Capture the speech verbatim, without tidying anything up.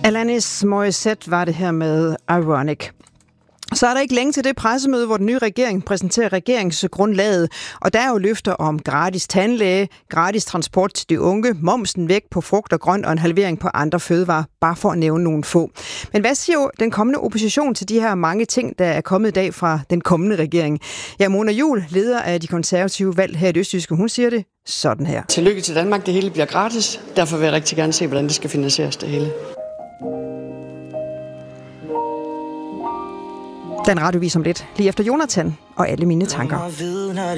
Alanis Morissette var det her med Ironic. Så er der ikke længe til det pressemøde, hvor den nye regering præsenterer regeringsgrundlaget. Og der er jo løfter om gratis tandlæge, gratis transport til de unge, momsen væk på frugt og grønt og en halvering på andre fødevarer, bare for at nævne nogle få. Men hvad siger jo den kommende opposition til de her mange ting, der er kommet i dag fra den kommende regering? Ja, Mona Juul, leder af de konservative valg her i Østjyske, hun siger det sådan her. Tillykke til Danmark, det hele bliver gratis. Derfor vil jeg rigtig gerne se, hvordan det skal finansieres det hele. Den radiovis om lidt, lige efter Jonathan og alle mine tanker.